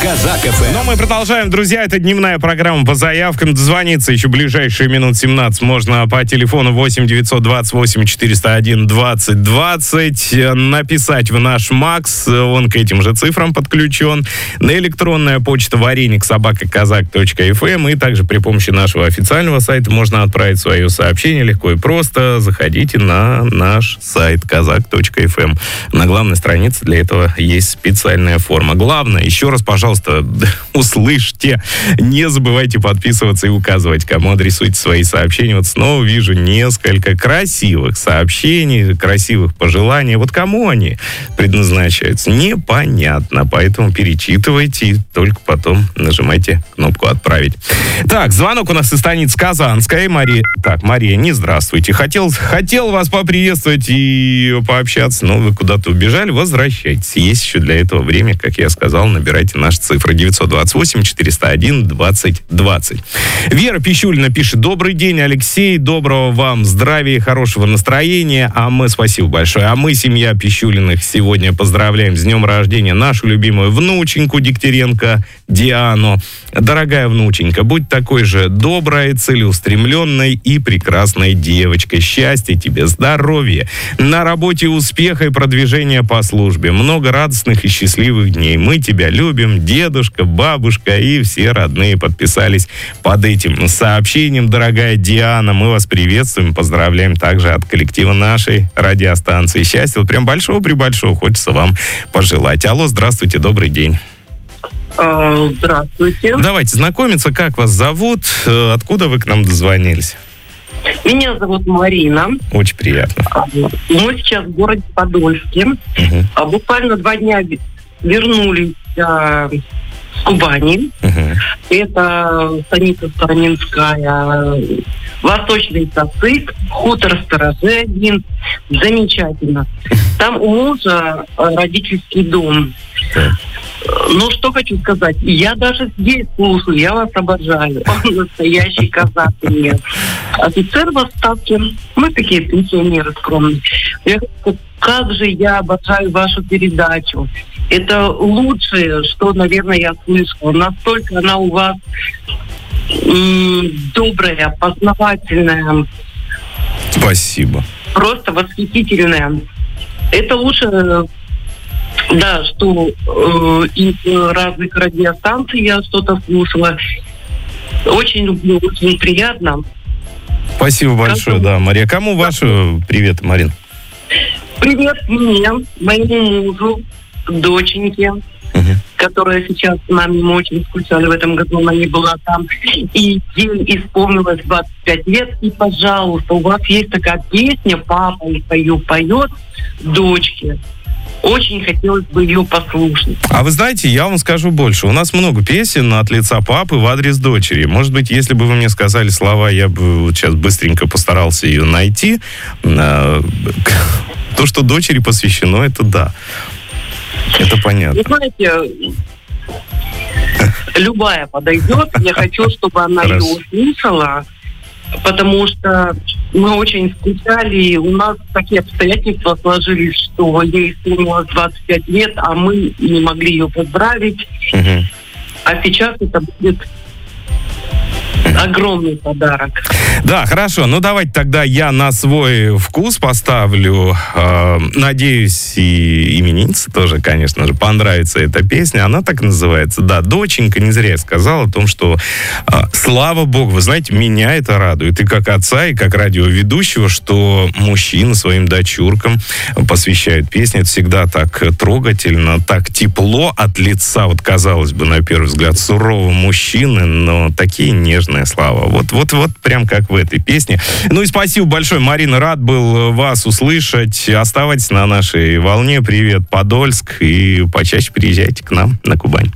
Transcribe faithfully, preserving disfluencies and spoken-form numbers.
Казак эф эм. Но мы продолжаем, друзья. Это дневная программа по заявкам. Дозвониться еще ближайшие минут семнадцать можно по телефону восемь девятьсот двадцать восемь четыреста один двадцать двадцать. Написать в наш Макс, он к этим же цифрам подключен. На электронная почта вареник собака казак точка эф эм. И также при помощи нашего официального сайта можно отправить свое сообщение легко и просто. Заходите на наш сайт казак точка эф эм. На главной странице для этого есть специальная форма. Главное, еще раз, пожалуйста, услышьте. Не забывайте подписываться и указывать, кому адресуйте свои сообщения. Вот снова вижу несколько красивых сообщений, красивых пожеланий. Вот кому они предназначаются, непонятно. Поэтому перечитывайте и только потом нажимайте кнопку «Отправить». Так, звонок у нас из станицы Казанской. Мария. Так, Мария, не здравствуйте. Хотел, хотел вас поприветствовать и пообщаться, но вы куда-то убежали. Возвращайтесь. Есть еще для этого время, как я сказал, набирайте наши цифры девятьсот двадцать восемь четыреста один двадцать двадцать. Вера Пищулина пишет: добрый день, Алексей, доброго вам здравия и хорошего настроения. А мы, спасибо большое, а мы, семья Пищулиных, сегодня поздравляем с днем рождения нашу любимую внученьку Дегтяренко Диану. Дорогая внученька, будь такой же доброй, целеустремленной и прекрасной девочкой. Счастья тебе, здоровья, на работе успеха и продвижения по службе. Много радостных и счастливых дней. Мы тебя любим, дедушка, бабушка и все родные подписались под этим сообщением. Дорогая Диана, мы вас приветствуем, поздравляем также от коллектива нашей радиостанции. Счастья, вот прям большого-пребольшого хочется вам пожелать. Алло, здравствуйте, добрый день. Здравствуйте. Давайте знакомиться, как вас зовут, откуда вы к нам дозвонились? Меня зовут Марина. Очень приятно. Мы сейчас в городе Подольске. Угу. А буквально два дня вернулись а, с Кубани. Угу. Это станица Староминская, Восточный Сосык, хутор Сторожей один. Замечательно. Там у мужа родительский дом. Так. Ну, что хочу сказать. Я даже здесь слушаю, я вас обожаю. Он настоящий казак мне. Офицер в отставке. Мы такие пенсионеры скромные. Я, как же я обожаю вашу передачу. Это лучшее, что, наверное, я слышала. Настолько она у вас м- добрая, познавательная. Спасибо. Просто восхитительная. Это лучше... Да, что э, из разных радиостанций я что-то слушала. Очень люблю, очень приятно. Спасибо большое, Кому? да, Мария. Кому вашу привет, Марин? Привет мне, моему мужу, доченьке, Угу. которая сейчас с нами, мы очень скучали в этом году, она не была там. И день исполнилось двадцать пять лет. И, пожалуйста, у вас есть такая песня, папа и пою, поет дочке. Очень хотелось бы ее послушать. А вы знаете, я вам скажу больше. У нас много песен от лица папы в адрес дочери. Может быть, если бы вы мне сказали слова, я бы вот сейчас быстренько постарался ее найти. То, что дочери посвящено, это да. Это понятно. Вы знаете, любая подойдет. Я хочу, чтобы она Хорошо. ее услышала, потому что мы очень скучали, и у нас такие обстоятельства сложились, что ей исполнилось двадцать пять лет, а мы не могли ее поздравить. Угу. А сейчас это будет огромный подарок. Да, хорошо. Ну, давайте тогда я на свой вкус поставлю. Э, надеюсь, и имениннице тоже, конечно же, понравится эта песня. Она так называется. Да, доченька, не зря я сказал о том, что э, слава богу, вы знаете, меня это радует. И как отца, и как радиоведущего, что мужчины своим дочуркам посвящают песни. Это всегда так трогательно, так тепло от лица. Вот, казалось бы, на первый взгляд, сурового мужчины, но такие нежные слова. Вот, вот, вот прям как в этой песне. Ну и спасибо большое, Марина, рад был вас услышать. Оставайтесь на нашей волне. Привет, Подольск, и почаще приезжайте к нам на Кубань.